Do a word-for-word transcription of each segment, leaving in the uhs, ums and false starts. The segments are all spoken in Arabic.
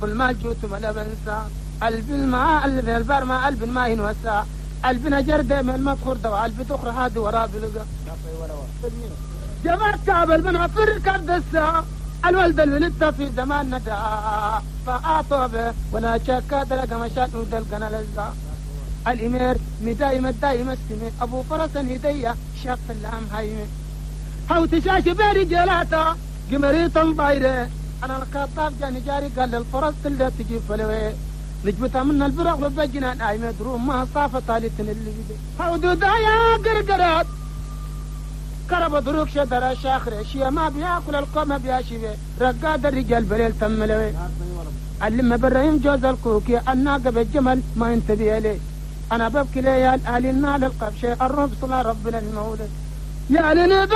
كل ما جوت ما بنسى قلب الماء قلب البر ما قلب ما ينوسى قلب نجر دائما ما تخرد وقلب تخرى هذا وراه بلقى جمعت كعب البنا في الركب دسا الولد الولد في زمان ندى فأعطوا به ولا شكا دلق مشات ودلقنا لزا الإمير مداي مداي مسمي أبو فرس هدية شاف اللام هايمي هاو تشاش بيري جلاتا قمريطا ضايرة أنا الخطاب جاني جاري قال للفرس تلقى تجيب فلوي نجبتها من البرق لبجنا ناي مدروم ما صافة طالتن اللي بدي هاو دودايا قرقرات كرب دروك شدر شاخر اشياء ما بياكل القوم بياشي رقاد الرجال بليل تملوي علم برايم جوز الكوكي الناقة بالجمل ما ينتبه لي انا ببكي ليال اهلنا للقبشة الرب صلى ربنا المولد يا لنبيك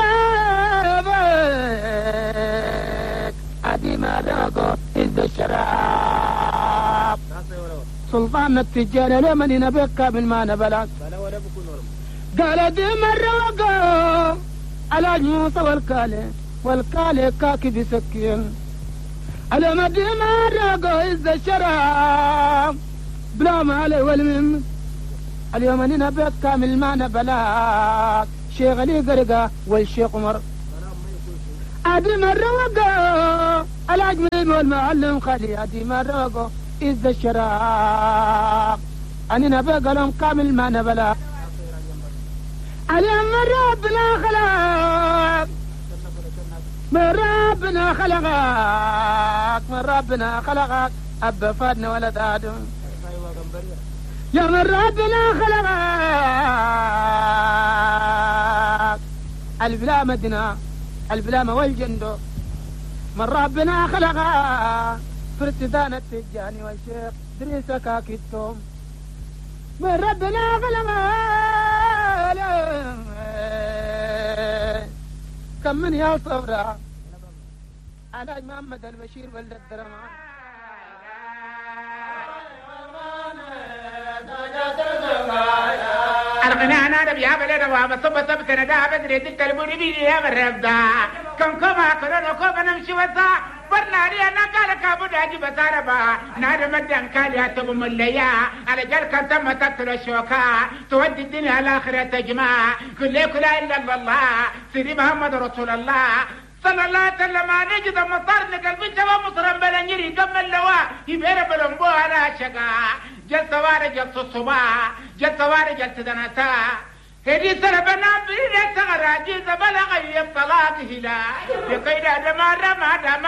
ادي ما لاقو اذ الشراب سلطان التجار لمن نبيك من ما نبلاك قال دي مرة على موسى والكالي والكالي كاكي بسكين على مدي مرة إذا الشراب بلا مالي والمم اليوم أننا بيت كامل معنا بلاك شيخ علي قرقة والشيخ عمر أدي مرة وقا الأجمل والمعلم خلي أدي مرة إذا الشراب أننا بيت لهم كامل معنا بلاك اليوم من ربنا خلق من ربنا خلقك من ربنا خلقك أبا فادنا ولد آدم يا من ربنا خلقك البلا مدنا البلا والجندو من ربنا خلقك فرتدان التجاني والشيخ دريسة كاكيتهم من ربنا خلقك كم من يا صبرا على محمد البشير ولد الدرمان أرغنا أنا بيا بلنا وما صب صبتنا دا بدري تكلموني بي يا مربدا كم كما كلنا كم نمشي وذا برناري أنا قال كابو داجي بساربا نادم مدن كالي هتبو مليا على جال كنت ما تطل الشوكا تودي الدنيا على آخرة تجمع كل كلا إلا الله سيدي محمد رسول الله صلى الله عليه وسلم نجد مطار نقل بنت ومصرم بلنجري قم اللواء يبير بلنبو على شقا جل سواري جل صصبا جل سواري جل تدنتا هدي سربنا بريد سغراجي زبلغ يبطلاق هلا بقيد دمار ما دمار